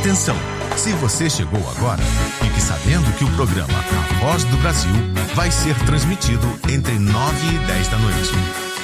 Atenção! Se você chegou agora, fique sabendo que o programa A Voz do Brasil vai ser transmitido entre 9 e 10 da noite.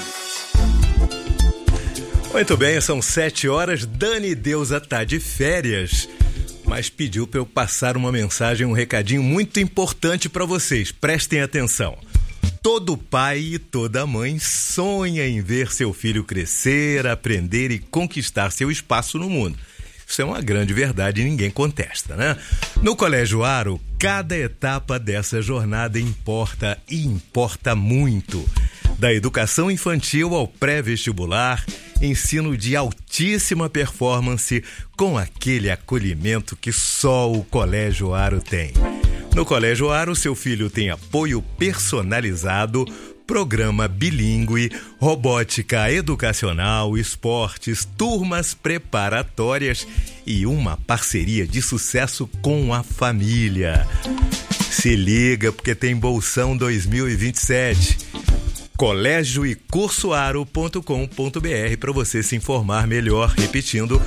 Muito bem, são 7 horas. Dani Deusa tá de férias, mas pediu para eu passar uma mensagem, um recadinho muito importante para vocês. Prestem atenção. Todo pai e toda mãe sonha em ver seu filho crescer, aprender e conquistar seu espaço no mundo. Isso é uma grande verdade e ninguém contesta, né? No Colégio Aro, cada etapa dessa jornada importa e importa muito. Da educação infantil ao pré-vestibular, ensino de altíssima performance com aquele acolhimento que só o Colégio Aro tem. No Colégio Aro, seu filho tem apoio personalizado, programa bilíngue, robótica educacional, esportes, turmas preparatórias e uma parceria de sucesso com a família. Se liga, porque tem Bolsão 2027. colégioecursoaro.com.br para você se informar melhor, repetindo,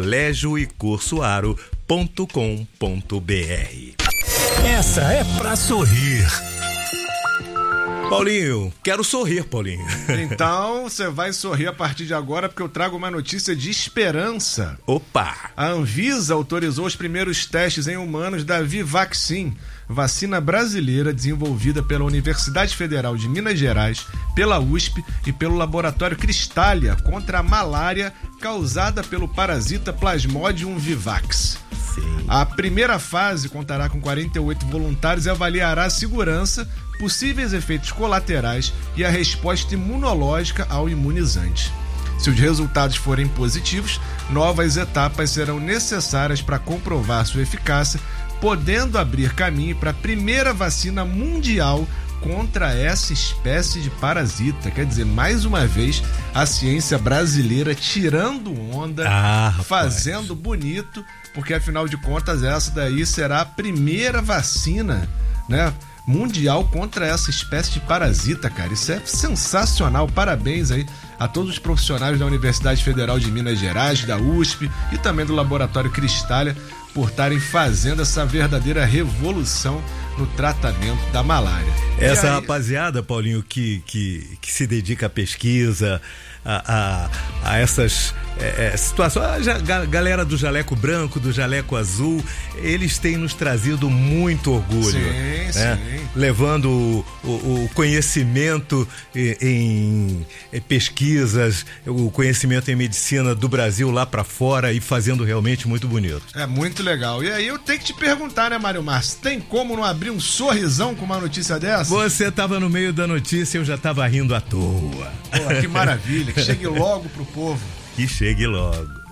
colégioecursoaro.com.br. Essa é pra sorrir. Paulinho, quero sorrir, Paulinho. Então, você vai sorrir a partir de agora, porque eu trago uma notícia de esperança. Opa! A Anvisa autorizou os primeiros testes em humanos da Vivaxin, vacina brasileira desenvolvida pela Universidade Federal de Minas Gerais, pela USP e pelo Laboratório Cristália contra a malária causada pelo parasita Plasmodium vivax. Sim. A primeira fase contará com 48 voluntários e avaliará a segurança, possíveis efeitos colaterais e a resposta imunológica ao imunizante. Se os resultados forem positivos, novas etapas serão necessárias para comprovar sua eficácia, podendo abrir caminho para a primeira vacina mundial contra essa espécie de parasita. Quer dizer, mais uma vez, a ciência brasileira tirando onda, fazendo bonito, porque afinal de contas essa daí será a primeira vacina, né, mundial contra essa espécie de parasita, cara. Isso é sensacional. Parabéns aí a todos os profissionais da Universidade Federal de Minas Gerais, da USP e também do Laboratório Cristália por estarem fazendo essa verdadeira revolução no tratamento da malária. Essa rapaziada, Paulinho, que se dedica à pesquisa, a essas situações, a galera do jaleco branco, do jaleco azul, eles têm nos trazido muito orgulho. Sim, né? sim. Levando o conhecimento em pesquisas, o conhecimento em medicina do Brasil lá para fora e fazendo realmente muito bonito. É muito legal. E aí eu tenho que te perguntar, né, Mário Márcio, tem como não abrir um sorrisão com uma notícia dessa? Você tava no meio da notícia e eu já tava rindo à toa. Pô, que maravilha, que chegue logo pro povo. Que chegue logo.